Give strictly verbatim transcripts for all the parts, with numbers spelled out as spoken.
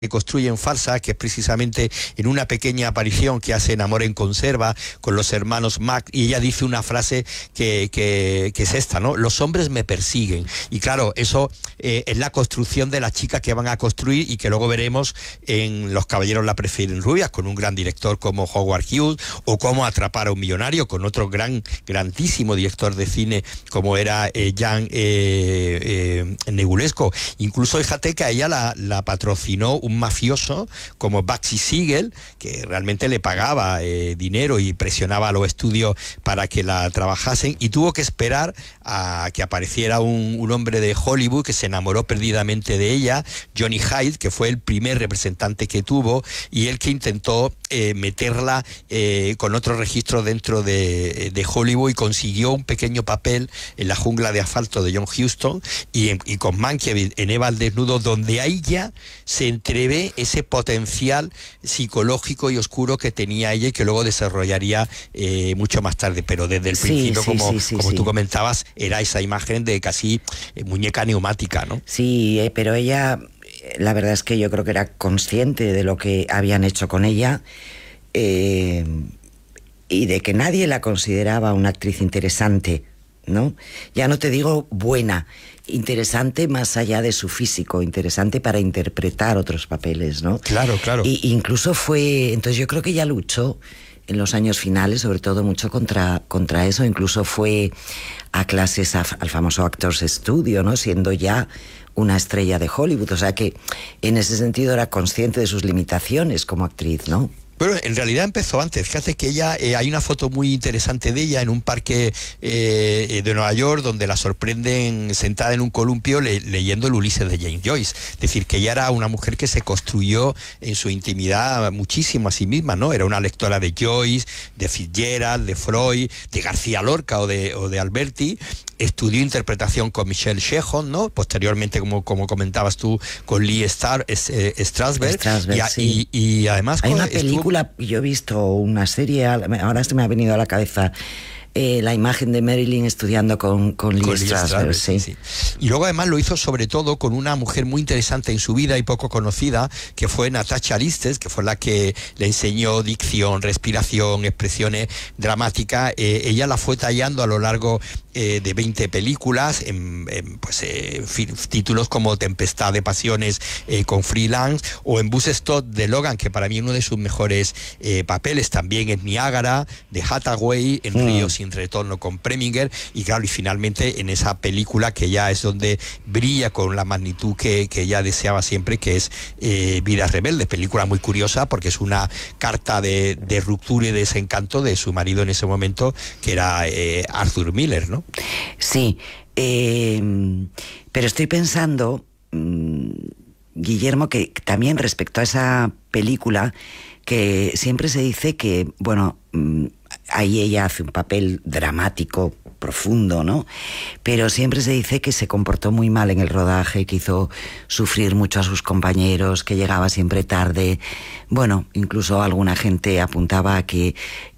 que construyen falsa, que es precisamente en una pequeña aparición que hace en Amor en Conserva con los hermanos Mac, y ella dice una frase que, que, que es esta, ¿no? Los hombres me persiguen. Y claro, eso eh, es la construcción de la chica que van a construir y que luego veremos en Los caballeros la prefieren rubias, con un gran director como Howard Hughes, o Cómo atrapar a un millonario, con otro gran, grandísimo director de cine como era eh, Jan eh, eh, Negulesco. Incluso fíjate que a ella la, la patrocinó un mafioso como Bugsy Siegel, que realmente le pagaba eh, dinero y presionaba a los estudios para que la trabajasen, y tuvo que esperar a que apareciera un, un hombre de Hollywood que se enamoró perdidamente de ella, Johnny Hyde, que fue el primer representante que tuvo, y él que intentó eh, meterla eh, con otro registro dentro de, de Hollywood, y consiguió un pequeño papel en La jungla de asfalto de John Huston, y, en, y con Mankiewicz en Eva al desnudo, donde ahí ya se entrevé ese potencial psicológico y oscuro que tenía ella y que luego desarrollaría eh, mucho más tarde, pero desde el sí, principio, sí, como, sí, sí, como sí. tú comentabas, era esa imagen de casi eh, muñeca neumática, ¿no? Sí, eh, pero ella, la verdad es que yo creo que era consciente de lo que habían hecho con ella, eh, y de que nadie la consideraba una actriz interesante, ¿no? Ya no te digo buena, interesante más allá de su físico, interesante para interpretar otros papeles, ¿no? Claro, claro. Y incluso fue, entonces yo creo que ella luchó en los años finales, sobre todo mucho contra, contra eso, incluso fue a clases a, al famoso Actors Studio, ¿no? Siendo ya una estrella de Hollywood, o sea que en ese sentido era consciente de sus limitaciones como actriz, ¿no? Pero en realidad empezó antes. Fíjate que ella, eh, hay una foto muy interesante de ella en un parque eh, de Nueva York, donde la sorprenden sentada en un columpio le, leyendo el Ulises de James Joyce. Es decir, que ella era una mujer que se construyó en su intimidad muchísimo a sí misma, ¿no? Era una lectora de Joyce, de Fitzgerald, de Freud, de García Lorca o de, o de Alberti. Estudió interpretación con Michelle Sheehan, ¿no? Posteriormente, como, como comentabas tú, con Lee Star, eh, Strasberg. Strasberg, y, sí. y, y además... Hay una estuvo... película, yo he visto una serie, ahora se me ha venido a la cabeza eh, la imagen de Marilyn estudiando con, con Lee, con Lee Strasberg, sí. sí. Y luego además lo hizo sobre todo con una mujer muy interesante en su vida y poco conocida, que fue Natasha Listes, que fue la que le enseñó dicción, respiración, expresiones dramáticas. Eh, ella la fue tallando a lo largo eh, de veinte películas, en, en pues, eh, títulos como Tempestad de Pasiones eh, con Freelance, o en Bus Stop de Logan, que para mí es uno de sus mejores eh, papeles. También en Niágara, de Hathaway, en mm. Río Sin Retorno con Preminger, y claro, y finalmente en esa película que ya es donde brilla con la magnitud que, que ella deseaba siempre, que es eh, Vidas Rebeldes, película muy curiosa porque es una carta de, de ruptura y desencanto de su marido en ese momento, que era eh, Arthur Miller, ¿no? Sí, eh, pero estoy pensando, mmm, Guillermo, que también respecto a esa película, que siempre se dice que, bueno, mmm, ahí ella hace un papel dramático, profundo, ¿no? Pero siempre se dice que se comportó muy mal en el rodaje, que hizo sufrir mucho a sus compañeros, que llegaba siempre tarde. Bueno, incluso alguna gente apuntaba a que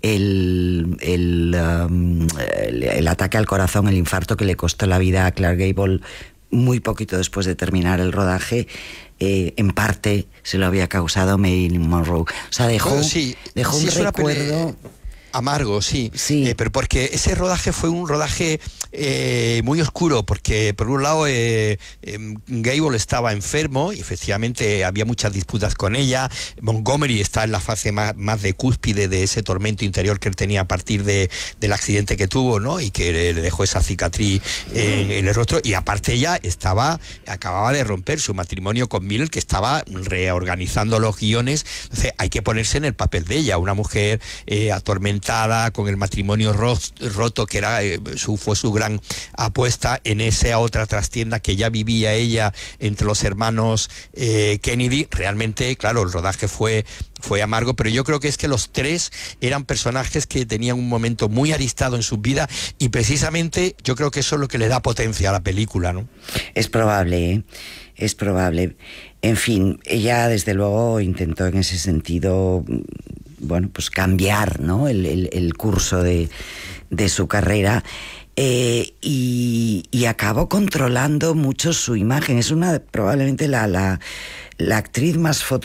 el, el, um, el, el ataque al corazón, el infarto que le costó la vida a Clark Gable muy poquito después de terminar el rodaje, eh, en parte se lo había causado Marilyn Monroe. O sea, dejó, bueno, sí, dejó sí, un recuerdo... Amargo, sí, sí. Eh, pero porque ese rodaje fue un rodaje eh, muy oscuro, porque por un lado eh, eh, Gable estaba enfermo y efectivamente había muchas disputas con ella. Montgomery está en la fase más, más de cúspide de ese tormento interior que él tenía a partir de, del accidente que tuvo, ¿no? Y que le dejó esa cicatriz en, en el rostro, y aparte ella estaba, acababa de romper su matrimonio con Miller, que estaba reorganizando los guiones. Entonces hay que ponerse en el papel de ella, una mujer eh, atormentada, con el matrimonio roto, que era eh, su, fue su gran apuesta en esa otra trastienda que ya vivía ella entre los hermanos eh, Kennedy. Realmente, claro, el rodaje fue, fue amargo, pero yo creo que es que los tres eran personajes que tenían un momento muy aristado en sus vidas, y precisamente yo creo que eso es lo que le da potencia a la película, ¿no? Es probable, ¿eh? Es probable. En fin, ella desde luego intentó en ese sentido, bueno, pues cambiar, ¿no? el, el, el curso de, de su carrera, eh, y, y acabó controlando mucho su imagen. Es una probablemente la, la, la actriz más